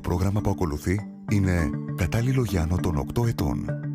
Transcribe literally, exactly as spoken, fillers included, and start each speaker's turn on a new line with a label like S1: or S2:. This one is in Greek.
S1: πρόγραμμα που ακολουθεί είναι κατάλληλο για άνω των οκτώ ετών.